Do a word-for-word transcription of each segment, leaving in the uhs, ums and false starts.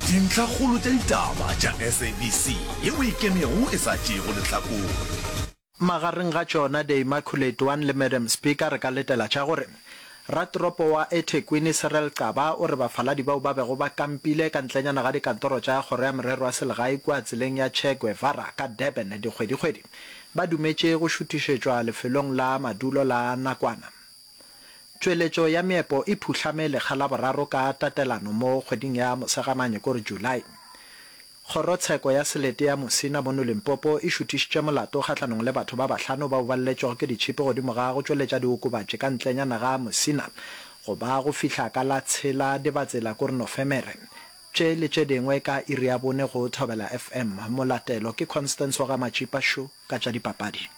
dintlha kgolo tša ditaba tša S A B C yeo e kemego e sa tšego lehlakong. Magareng ga tšona The Immaculate One le Madam Speaker re ka letela tša gore ratropo wa eThekwini Cyril Qaba o re bafaladi bao ba bego ba kampile ka ntlenyana ga dikantoro tša kgoro ya morero wa selegae kua tseleng ya Che Guevara ka Durban dikgwedi-kgwedi ba dumetše go šutišetšwa lefelong la madulo la nakwana. Tšweletšo ya meepo e phuhlame lekga la boraro ka tatelano mo kgweding ya Mosegamane kore July. Kgorotsheko ya selete ya Mosina mo Limpopo e šutišitše molato kgatlanong le batho ba bahlano ba balletšego ke ditšhipi godimo ga go tšweletša diokobatše ka ntlenyana ga Mosina go ba go fihla ka la tshela dibatsela kore Nofemere. Tše le tše dingwe ka iri ya bone go Thobela F M. Molatelo ke Constance wa ga Machipa Show ka tša dipapadi.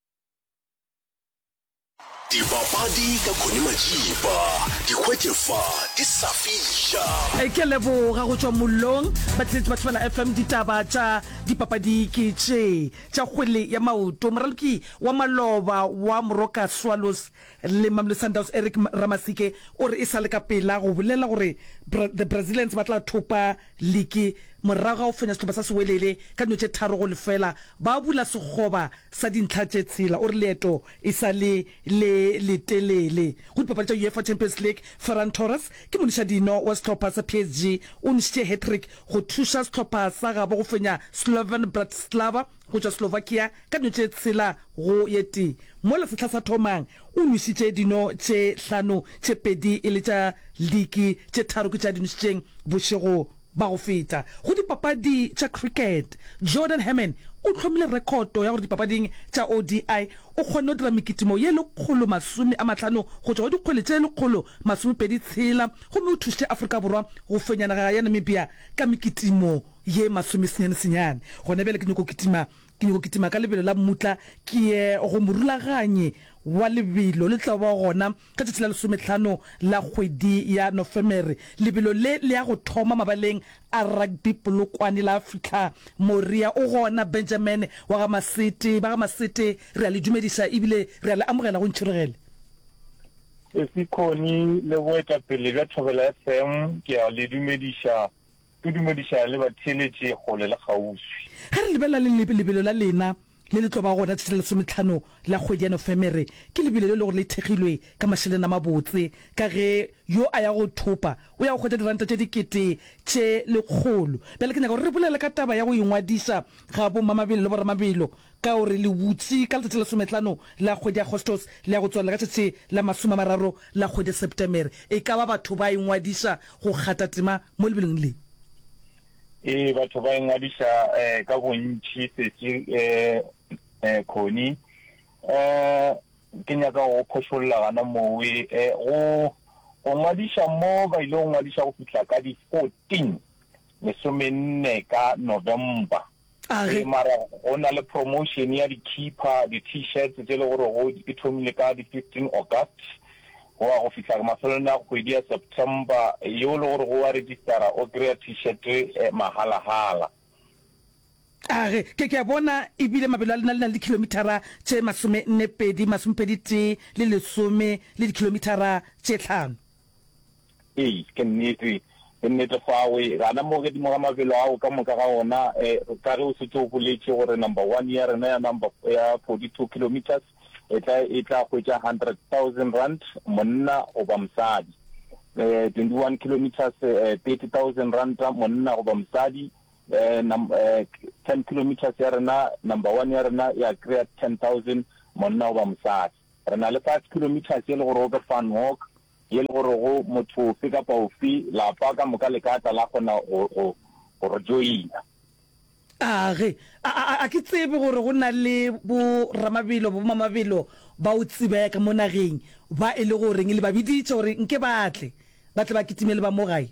Dipapadi ka Khone Machipa, dikgwetlefa di sa fiša. E ke leboga go tšwa mollong batletse ba Thobela F M ditaba tša dipapadi ke tše tša kgwele ya maoto. Moraloki wa Maloba wa Moroka Swallows le Mamelodi Sundowns Eric Ramasike o re e sa le ka pela go bolela gore the Brazilians ba tla thopa league morago o fenya setlhopha sa sewelele ka dino tše tharo go lefela ba bula sekgoba sa dintlha tše tshela o re leeto e sa le le letelele go dipapadi tša UEFA Champions League. Ferran Torres ke monišadino wa setlhopha sa P S G o ntšhitše hat-trick go thuša setlhopha sa gabo go fenya Slovan Bratislava go tšwa Slovakia ka dino tše tshela go yeti mo le setlha sa thomang o nwišitše dino tše hlano tše pedi e le tša league tše tharo ke tša dinošitšeng bošego ba go feta. Go dipapadi tša cricket Jordan Hammond o tlhomile rekoto ya gore dipapading tša O D I o kgonne go dira mekitimo ye lekgolo masome a matlhano go tšwa go dikgwele tše lekgolo masome pedi tshela gomme o thušitše Afrika Borwa go fenya naga ya Namibia ka mekitimo ye masome senyane senyane. Gone bjale ke nyako kitima ke nyako kitima ka lebelo la mmutla ke go morulaganye wa lebelo le tla ba gona ka tšatši la lesomehlano la kgwedi ya Nofemere. Lebelo le le ya go thoma mabaleng a rugby polokwane la fitlha Moria o gona Benjamin wa ga Masete ba ga Masete re a le dumediša ebile re a le amogela go ntšhiregele. E se khoni le boetapele bja Thobela F M ke a le dumediša ke dumediša le batheletše kgole le kgauswi. Ga re lebela le lebelo la lena le le tlo ba gona tšatši la lesomehlano la kgwedi ya Nofemere ke lebelo le le gore le thekgilwe ka mašheleng a mabotse ka ge yo a ya go thopa o ya go kgwetša diranta tše dikete tše lekgolo. Bjale ke nyaka gore re bolele ka taba ya go ingwadisa ga bo mamabelo le boramabelo ka gore le butse ka letšatši la lesomehlano la kgwedi ya Agostos le ya go tswalela ka tšatši la masome a mararo la kgwedi ya Septemere. E ka ba batho ba ingwadisa go kgata tema mo lebeleng le e batho ba ingwadisa eh ka bontši setse eh eh khoni eh ke nyaka go phošolla gana mowe eh go go ngwadisa mo ba ile go ngwadisa go fihla ka di fourteen lesomenne ka November. E mara go na le promotion ya di keeper di t-shirts tse le gore go e thomile ka di fifteen August go go fihla ka mafelong a kgwedi ya September yo le gore go wa registera o kry-a t-shirt mahala-hala. Are ke ke bona e bile mabelo a lena le na le kilometera tše masome nne pedi masome pedi tee le lesome le dikilometera tše hlano. Ee ke nnete ke nnete fawe gana mo ke di mo ga mabelo ao ka moka ga ona eh ka re o setse o boletše gore number one ya rena ya number ya forty-two kilometers e tla e tla go tša one hundred thousand rand monna o ba mosadi. Eh twenty-one kilometers eh, thirty thousand rand monna o ba mosadi. Uh, num, uh, ten kilometers ya rena number one ya rena ya create ten thousand monna o ba mosadi. Rena le five kilometers ye le gore o ke fan walk ye le gore go motho fe ka pa ofi la pa ka moka le ka ta la gona go go go joina. A ge a ke tsebe gore go na le bo ramabelo bo mamabelo ba o tsibeka mo nageng ba e le gore le ba biditse gore nke batle batle ba kitimele ba mo gae.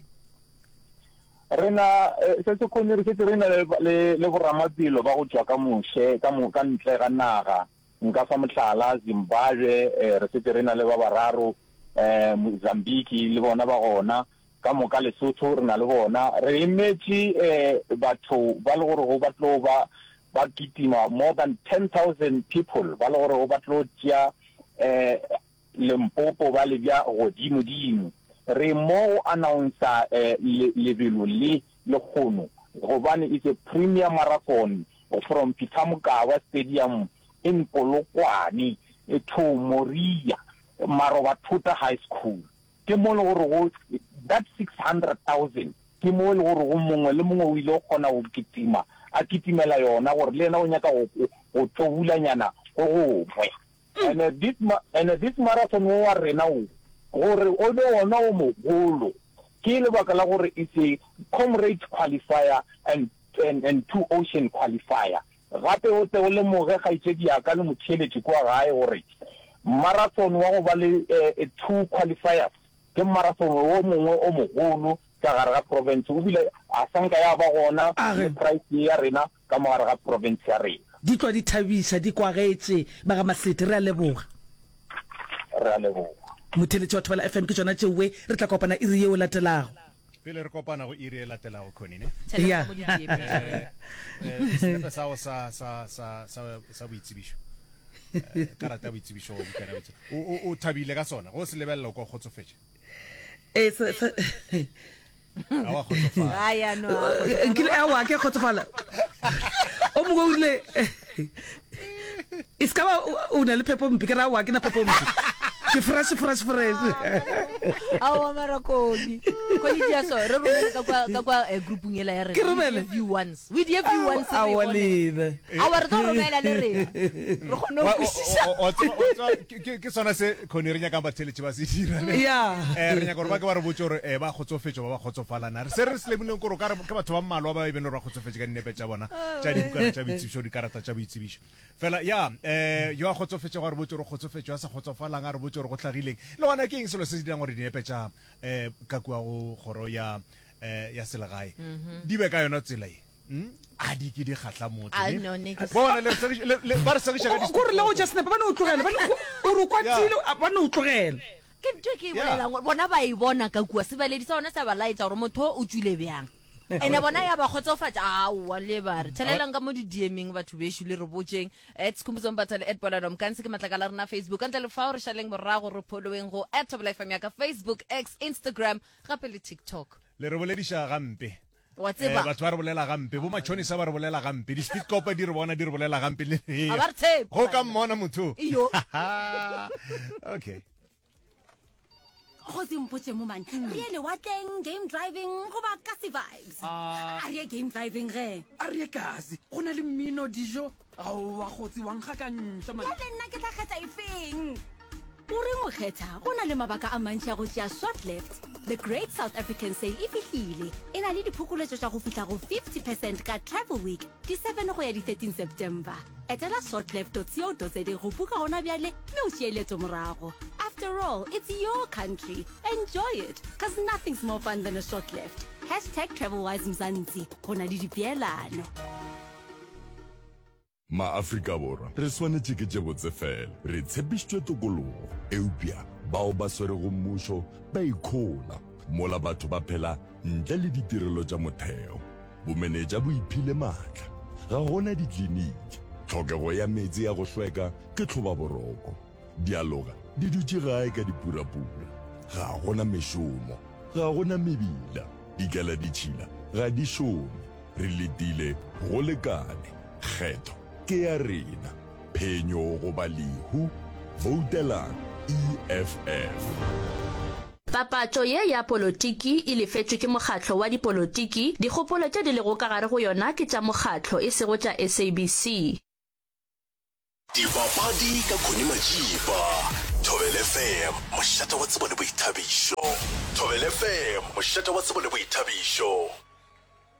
Rena se se khone re se rena le le boramabelo ba go tswa ka moshe ka mo ka ntle ga naga nka fa motlhala Zimbabwe re se rena le ba bararo eh Mozambique le bona ba gona ka moka Lesotho rena le bona re imetsi eh batho ba le gore go batlo ba ba kitima more than ten thousand people ba le gore go batlo tšea eh Limpopo ba le bja godimo dimo re mo announce eh lebelo le le khono gobane it's a premier marathon from Pitamukawa Stadium in Polokwane to Moria Maroba Tuta High School. Ke mo le gore that six hundred thousand ke mo le gore go mongwe le mongwe o ile go kgona go kitima a kitimela yona gore le ena o nyaka go tobulanyana go gongwe. And uh, this and uh, this marathon wa rena o gore o be ona o mogolo ke le baka la gore it's a comrade qualifier and and, and two ocean qualifier. Gape o te o le moge ga itse dia ka le motheletsi kwa gae gore marathon wa go ba le two qualifiers ke marathon o mongwe o mogolo ka gare ga province o bile a sanka ya ba gona price ya rena ka mo gare ga province ya rena di tlo di thabisa di kwagetse ba ga Masete re a leboga re a leboga motheletsi wa Thobela F M ke tsona tsewe re tla kopana iri ye o latelago pele re kopana go iri e latelago khonine ya eh sa sa sa sa sa boitsibisho karata ya boitsibisho o kana o o thabile ka sona go se lebella go khotsofetse eh se awa khotsofala aya no nkile awa ke khotsofala o mo go ile iskaba o na le pepo mpikera wa ke na pepo mpi ke fresh fresh fresh awa marakoni ko di dia so re romela ka kwa ka kwa group ngela ya re view once we the view once awa le awa re tlo romela le re re gone go sisa o o ke sona se khone re nya ka batheletsi ba se dira ya eh re nya gore ba ke ba re botse gore e ba khotsofetse ba ba khotsofalana re se re se lebile go ka ka batho ba mmalwa ba ibene re khotsofetse ka nnepe tsa bona tsa di bukana tsa boitsibisho di karata tsa boitsibisho fela ya eh yo a khotsofetse gore botse re khotsofetse a sa khotsofalang a re botse go tlagileng le wana ke eng selo se se dirang gore dinepe tsa eh ka kwa go goro ya eh ya selagae di be ka yona tsela e a di ke di khatla motho bona le ba re segisha ka di gore le go just ne ba no tlogela ba o ro kwatile ba no tlogela ke ntwe ke bolela bona ba e bona ka kwa se baledi sa ona sa ba laetsa gore motho o tswile byang ene bona ya ba khotsofatsa a wa le ba re thelelang ka mo di D M ing batho be shule re botseng at Skumbuzom Batale at Boladom kanse ke matlakala rena Facebook ntle le fa re shaleng morago re following go at Thobela F M ya ka Facebook, X, Instagram gape le TikTok le re boledisha gampe wa tseba batho ba re bolela gampe bo machoni sa ba re bolela gampe di speed cop di re bona di re bolela gampe le a ba re tseba go ka mmona motho iyo okay go simpotse mo man re le wa teng game driving go ba ka se vibes a re game driving re a re kasi go na le mmino dijo a wa gotsi wang ga ka ntse man le nna ke tla kgetha ifeng o re mo kgetha go na le mabaka a mantšha go tšea short left the great South African sale e fihlile e na le diphokoletso tša go fihla go fifty percent ka travel week di seven go ya di thirteen September etela shortleft dot co dot za go buka gona bjale mme o tšeeletso morago. After all, it's your country. Enjoy it, because nothing's more fun than a short left. Hashtag TravelWise Mzansi. Gona le dipeelano. Ma Afrika Borwa re swanetse ke je botse fela re tshepisitswe tokologo eupia bao ba swere go mmusho ba ikhola mola batho ba phela ntle le ditirelo tša motheo bomeneja bo iphile matla ga gona ditliniki tlhokego ya metsi ya go hlweka ke tlhoba boroko dialoga di dutse gae ka dipurapura ga gona mešomo ga gona mebila dikela ditšhila ga di šome re letile go lekane kgetho ke ya rena phenyo go ba lehu voutelang E F F. Papatso ye ya polotiki e lefetswe ke mokgatlo wa dipolotiki dikgopolo tše di lego ka gare go yona ke tša mokgatlo e sego tša S A B C. Dipapadi ka Khoni Majiba. Thobela F M mošata wa tsebo le boithabišo. Thobela F M mošata wa tsebo le boithabišo.